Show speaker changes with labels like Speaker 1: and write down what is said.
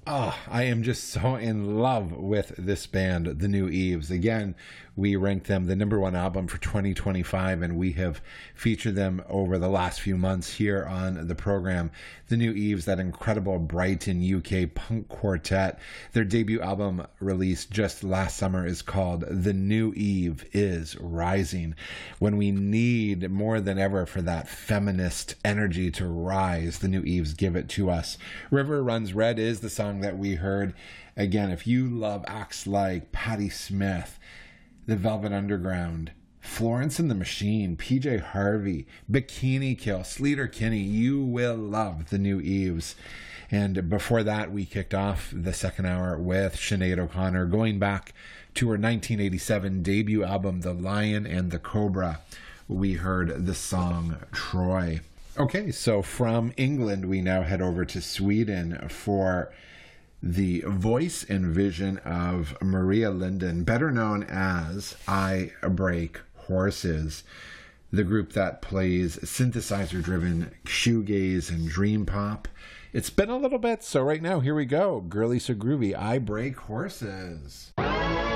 Speaker 1: Oh, I am just so in love with this band, The New Eves. Again, we ranked them the number one album for 2025, and we have featured them over the last few months here on the program. The New Eves, that incredible Brighton, UK punk quartet. Their debut album released just last summer is called The New Eve is Rising. When we need more than ever for that feminist energy to rise, The New Eves give it to us. River Runs Red is the song that we heard. Again, if you love acts like Patti Smith, The Velvet Underground, Florence and the Machine, PJ Harvey, Bikini Kill, Sleater Kinney, you will love The New Eves. And before that, we kicked off the second hour with Sinead O'Connor, going back to her 1987 debut album, The Lion and the Cobra. We heard the song Troy. Okay, so from England, we now head over to Sweden for the voice and vision of Maria Linden, better known as I Break Horses, the group that plays synthesizer-driven shoegaze and dream pop. It's been a little bit, so right now, here we go. Girly So Groovy, I Break Horses.